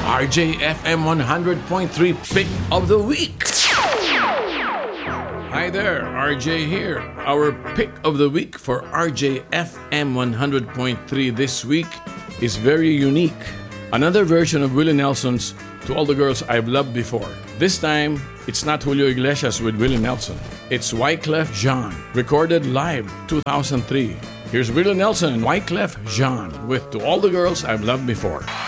RJFM 100.3 Pick of the Week. Hi there, RJ here. Our Pick of the Week for RJFM 100.3 this week is very unique. Another version of Willie Nelson's To All the Girls I've Loved Before. This time, it's not Julio Iglesias with Willie Nelson. It's Wyclef Jean, recorded live 2003. Here's Willie Nelson and Wyclef Jean with To All the Girls I've Loved Before.